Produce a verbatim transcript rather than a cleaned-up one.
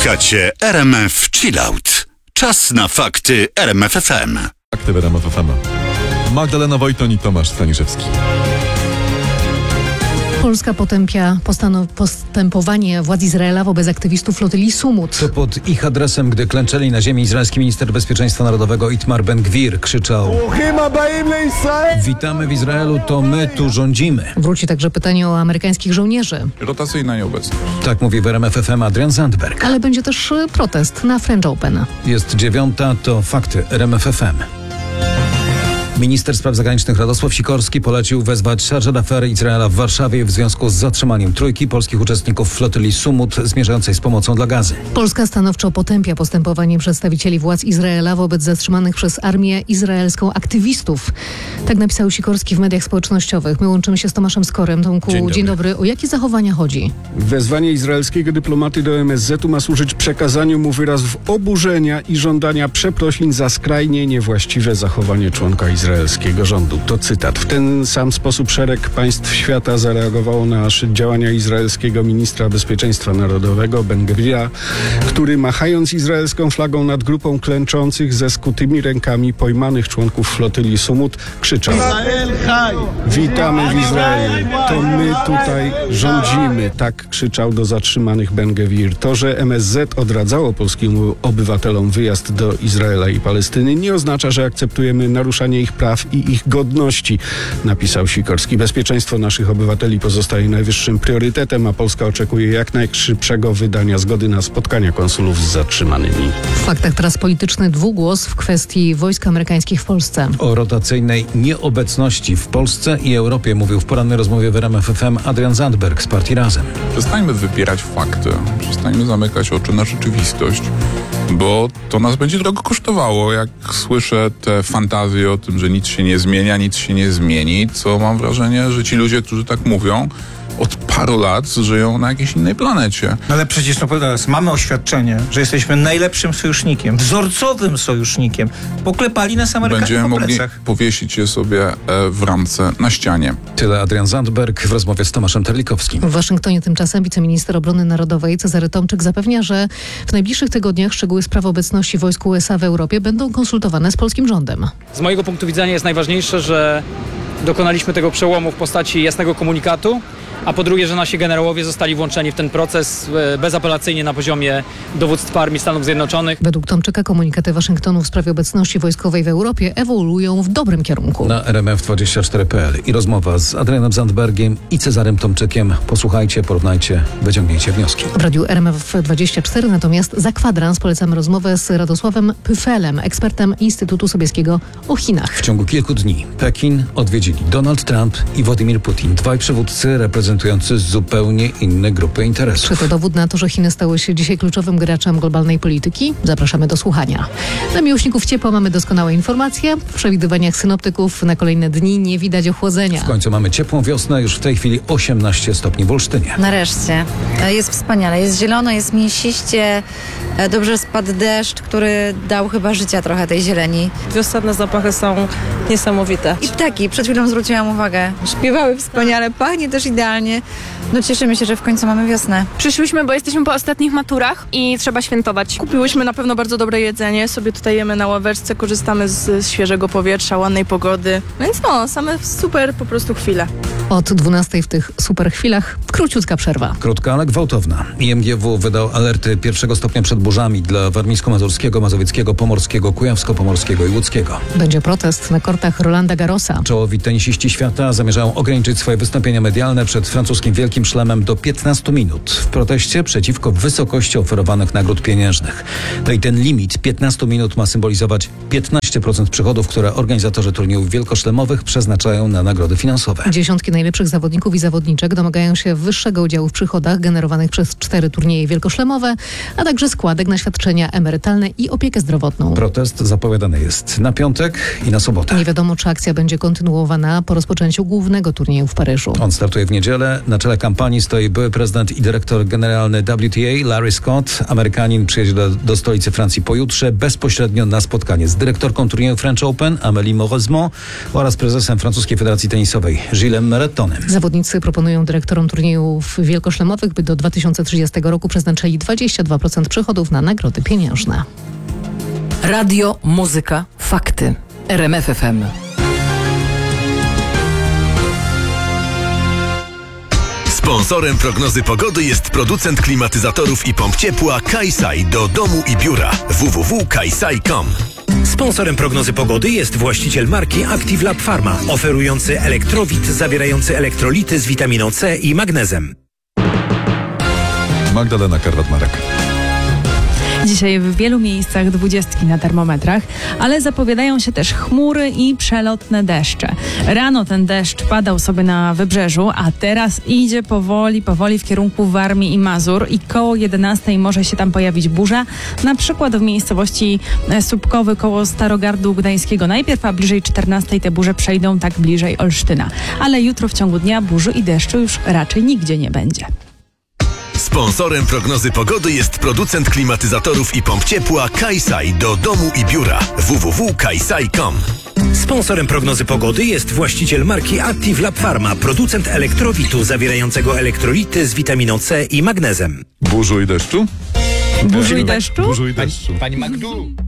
Słuchacie R M F Chillout. Czas na fakty R M F F M. Fakty w R M F F M. Magdalena Wojton i Tomasz Staniszewski. Polska potępia postanow- postępowanie władz Izraela wobec aktywistów flotyli Sumut. To pod ich adresem, gdy klęczeli na ziemi, izraelski minister bezpieczeństwa narodowego Itamar Ben-Gvir krzyczał: witamy w Izraelu, to my tu rządzimy. Wróci także pytanie o amerykańskich żołnierzy. Rotacyjna nieobecność. Tak mówi w R M F F M Adrian Zandberg. Ale będzie też protest na French Open. Jest dziewiąta, to fakty R M F F M. Minister spraw zagranicznych Radosław Sikorski polecił wezwać chargé d'affaires Izraela w Warszawie w związku z zatrzymaniem trójki polskich uczestników flotyli Sumut zmierzającej z pomocą dla Gazy. Polska stanowczo potępia postępowanie przedstawicieli władz Izraela wobec zatrzymanych przez armię izraelską aktywistów. Tak napisał Sikorski w mediach społecznościowych. My łączymy się z Tomaszem Skorem. Tomku, dzień dobry. Dzień dobry. O jakie zachowania chodzi? Wezwanie izraelskiego dyplomaty do M S Z u ma służyć przekazaniu mu wyrazów oburzenia i żądania przeprosin za skrajnie niewłaściwe zachowanie członka izraelskiego rządu. To cytat. W ten sam sposób szereg państw świata zareagowało na działania izraelskiego ministra bezpieczeństwa narodowego Ben-Gvira, który machając izraelską flagą nad grupą klęczących ze skutymi rękami pojmanych członków flotyli Sumut krzyczał: witamy w Izraelu, to my tutaj rządzimy. Tak krzyczał do zatrzymanych Ben-Gvir. To, że M S Z odradzało polskim obywatelom wyjazd do Izraela i Palestyny, nie oznacza, że akceptujemy naruszanie ich praw i ich godności, napisał Sikorski. Bezpieczeństwo naszych obywateli pozostaje najwyższym priorytetem, a Polska oczekuje jak najszybszego wydania zgody na spotkania konsulów z zatrzymanymi. W faktach teraz polityczny dwugłos w kwestii wojsk amerykańskich w Polsce. O rotacyjnej nieobecności w Polsce i Europie mówił w porannej rozmowie w R M F F M Adrian Zandberg z partii Razem. Przestańmy wypierać fakty, przestańmy zamykać oczy na rzeczywistość, bo to nas będzie drogo kosztowało. Jak słyszę te fantazje o tym, że nic się nie zmienia, nic się nie zmieni, co mam wrażenie, że ci ludzie, którzy tak mówią, od paru lat żyją na jakiejś innej planecie. Ale przecież no teraz mamy oświadczenie, że jesteśmy najlepszym sojusznikiem, wzorcowym sojusznikiem. Poklepali nas Amerykanie Będziemy po mogli plecach. powiesić je sobie w ramce na ścianie. Tyle Adrian Zandberg w rozmowie z Tomaszem Terlikowskim. W Waszyngtonie tymczasem wiceminister obrony narodowej Cezary Tomczyk zapewnia, że w najbliższych tygodniach szczegóły spraw obecności wojsk U S A w Europie będą konsultowane z polskim rządem. Z mojego punktu widzenia jest najważniejsze, że dokonaliśmy tego przełomu w postaci jasnego komunikatu, a po drugie, że nasi generałowie zostali włączeni w ten proces bezapelacyjnie na poziomie dowództwa Armii Stanów Zjednoczonych. Według Tomczyka komunikaty Waszyngtonu w sprawie obecności wojskowej w Europie ewoluują w dobrym kierunku. Na R M F dwadzieścia cztery kropka p l i rozmowa z Adrianem Zandbergiem i Cezarym Tomczykiem. Posłuchajcie, porównajcie, wyciągnijcie wnioski. W radiu R M F dwadzieścia cztery natomiast za kwadrans polecamy rozmowę z Radosławem Pyfelem, ekspertem Instytutu Sobieskiego o Chinach. W ciągu kilku dni Pekin odwiedzili Donald Trump i Władimir Putin, dwaj przywódcy reprezentujący zupełnie inne grupy interesów. Czy to dowód na to, że Chiny stały się dzisiaj kluczowym graczem globalnej polityki? Zapraszamy do słuchania. Dla miłośników ciepła mamy doskonałe informacje. W przewidywaniach synoptyków na kolejne dni nie widać ochłodzenia. W końcu mamy ciepłą wiosnę, już w tej chwili osiemnaście stopni w Olsztynie. Nareszcie. Jest wspaniale. Jest zielono, jest mięsiście. Dobrze spadł deszcz, który dał chyba życia trochę tej zieleni. Wiosenne zapachy są niesamowite. I ptaki, przed chwilą zwróciłam uwagę. Śpiewały wspaniale, pachnie też idealnie. No cieszymy się, że w końcu mamy wiosnę. Przyszłyśmy, bo jesteśmy po ostatnich maturach i trzeba świętować. Kupiłyśmy na pewno bardzo dobre jedzenie, sobie tutaj jemy na ławeczce, korzystamy z, z świeżego powietrza, ładnej pogody. Więc no, same super po prostu chwile. Od dwunastej w tych super chwilach króciutka przerwa. Krótka, ale gwałtowna. I M G W wydał alerty pierwszego stopnia przed burzami dla warmińsko-mazurskiego, mazowieckiego, pomorskiego, kujawsko-pomorskiego i łódzkiego. Będzie protest na kortach Rolanda Garrosa. Czołowi tenisiści świata zamierzają ograniczyć swoje wystąpienia medialne przed francuskim Wielkim Szlemem do piętnastu minut w proteście przeciwko wysokości oferowanych nagród pieniężnych. No i ten limit piętnastu minut ma symbolizować piętnaście procent przychodów, które organizatorzy turniejów wielkoszlemowych przeznaczają na nagrody finansowe. Dziesiątki najlepszych zawodników i zawodniczek domagają się wyższego udziału w przychodach generowanych przez cztery turnieje wielkoszlemowe, a także składek na świadczenia emerytalne i opiekę zdrowotną. Protest zapowiadany jest na piątek i na sobotę. Nie wiadomo, czy akcja będzie kontynuowana po rozpoczęciu głównego turnieju w Paryżu. On startuje w niedzielę. Na czele kampanii stoi były prezydent i dyrektor generalny W T A Larry Scott. Amerykanin przyjedzie do, do stolicy Francji pojutrze bezpośrednio na spotkanie z dyrektorką turnieju French Open Amélie Mauresmo oraz prezesem francuskiej federacji tenisowej Gillesem Meretonem. Zawodnicy proponują dyrektorom turniejów wielkoszlemowych, by do dwa tysiące trzydziestego roku przeznaczyli dwadzieścia dwa procent przychodów na nagrody pieniężne. Radio, muzyka, fakty. R M F F M. Sponsorem prognozy pogody jest producent klimatyzatorów i pomp ciepła Kaisai do domu i biura w w w kropka kaisai kropka com. Sponsorem prognozy pogody jest właściciel marki Active Lab Pharma, oferujący elektrowid zawierający elektrolity z witaminą C i magnezem. Magdalena Karwat-Marek. Dzisiaj w wielu miejscach dwudziestki na termometrach, ale zapowiadają się też chmury i przelotne deszcze. Rano ten deszcz padał sobie na wybrzeżu, a teraz idzie powoli, powoli w kierunku Warmii i Mazur i koło jedenastej może się tam pojawić burza, na przykład w miejscowości Słupkowy koło Starogardu Gdańskiego najpierw, a bliżej czternastej te burze przejdą tak bliżej Olsztyna. Ale jutro w ciągu dnia burzy i deszczu już raczej nigdzie nie będzie. Sponsorem prognozy pogody jest producent klimatyzatorów i pomp ciepła Kaisai do domu i biura w w w kropka kaisai kropka com. Sponsorem prognozy pogody jest właściciel marki Active Lab Pharma, producent elektrowitu zawierającego elektrolity z witaminą C i magnezem. Burzu i deszczu? Burzu i deszczu? Burzu i deszczu. Pani Magdu.